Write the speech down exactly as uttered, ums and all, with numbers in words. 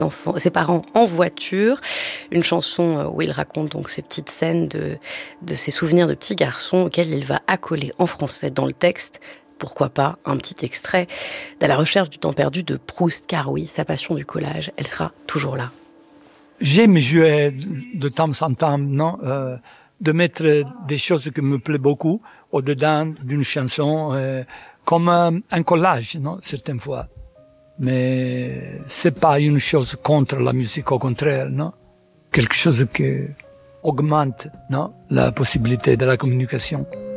enfants, ses parents en voiture, une chanson où il raconte donc ces petites scènes de, de ses souvenirs de petit garçon auxquels il va accoler en français dans le texte, pourquoi pas un petit extrait d'À la recherche du temps perdu de Proust, car oui, sa passion du collage, elle sera toujours là. J'aime jouer de temps en temps, non, euh, de mettre des choses qui me plaisent beaucoup au-dedans d'une chanson, euh, comme un, un collage, non, certaines fois. Mais c'est pas une chose contre la musique, au contraire, non? Quelque chose qui augmente, non, la possibilité de la communication.